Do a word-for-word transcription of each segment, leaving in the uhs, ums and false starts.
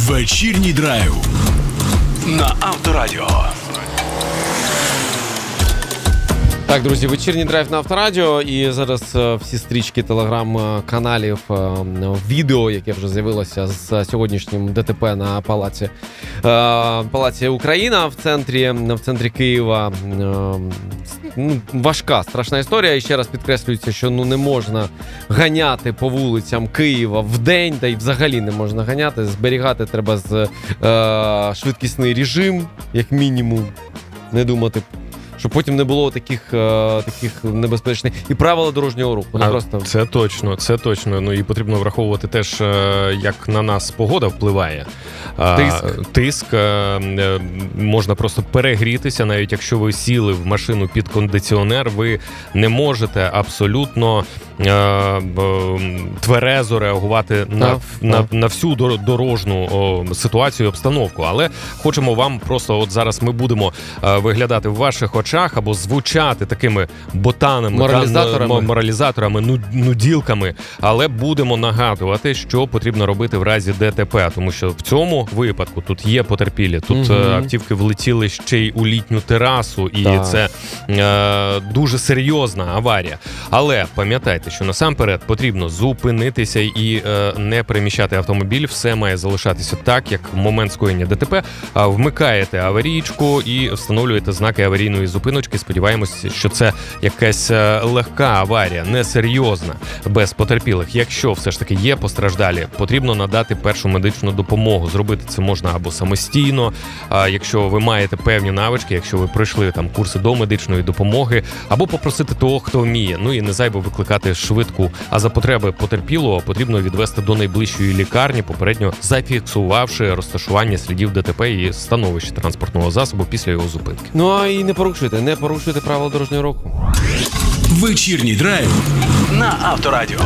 Вечірній драйв на Авторадіо. Так, друзі, вечірній драйв на Авторадіо, і зараз е, всі стрічки телеграм-каналів, е, відео, яке вже з'явилося з сьогоднішнім ДТП на Палаці, е, Палаці Україна в центрі, в центрі Києва. Е, ну, важка, страшна історія. І ще раз підкреслюється, що ну, не можна ганяти по вулицям Києва вдень, та й взагалі не можна ганяти. Зберігати треба з, е, швидкісний режим, як мінімум, не думати, щоб потім не було таких, е, таких небезпечних і правила дорожнього руху. А, просто... Це точно, це точно. Ну і потрібно враховувати теж, як на нас погода впливає. Тиск. Тиск. Можна просто перегрітися, навіть якщо ви сіли в машину під кондиціонер, ви не можете абсолютно тверезо реагувати на, так, на, так. на всю дорожню о, ситуацію і обстановку. Але хочемо вам просто, от зараз ми будемо виглядати в ваших очах або звучати такими ботанами, моралізаторами, та, моралізаторами, нуділками, але будемо нагадувати, що потрібно робити в разі ДТП, тому що в цьому випадку тут є потерпілі, тут угу. автівки влетіли ще й у літню терасу, і так. це е, дуже серйозна аварія. Але пам'ятайте, що насамперед потрібно зупинитися і е, не переміщати автомобіль, все має залишатися так, як в момент скоєння ДТП. А вмикаєте аварійку і встановлюєте знаки аварійної зупиночки. Сподіваємося, що це якась легка аварія, несерйозна, без потерпілих. Якщо все ж таки є постраждалі, потрібно надати першу медичну допомогу. Зробити це можна або самостійно, а якщо ви маєте певні навички, якщо ви пройшли там курси до медичної допомоги, або попросити того, хто вміє. Ну і не зайве викликати швидку. А за потреби потерпілого потрібно відвести до найближчої лікарні, попередньо зафіксувавши розташування слідів ДТП і становище транспортного засобу після його зупинки. Ну а і не порушуйте, не порушуйте правила дорожнього руху. Вечірній драйв на Авторадіо.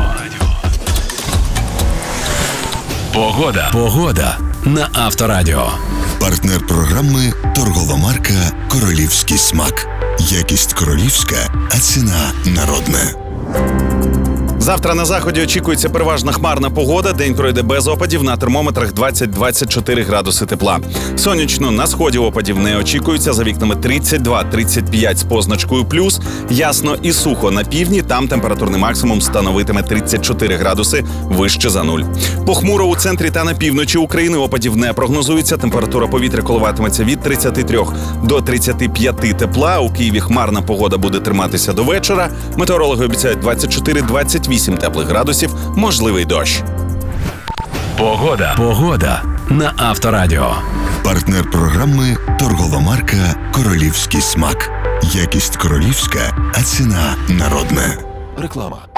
Погода. Погода на Авторадіо. Партнер програми торгова марка «Королівський смак». Якість королівська, а ціна народна. Завтра на заході очікується переважно хмарна погода. День пройде без опадів, на термометрах двадцять-двадцять чотири градуси тепла. Сонячно на сході опадів не очікується, за вікнами тридцять два тридцять п'ять з позначкою плюс. Ясно і сухо на півдні, там температурний максимум становитиме тридцять чотири градуси вище за нуль. Похмуро у центрі та на півночі України опадів не прогнозується. Температура повітря коливатиметься від тридцяти трьох до тридцяти п'яти тепла. У Києві хмарна погода буде триматися до вечора. Метеорологи обіцяють двадцять чотири двадцять вісім теплих градусів, можливий дощ. Погода. Погода на Авторадіо. Партнер програми торгова марка «Королівський смак». Якість королівська, а ціна народна. Реклама.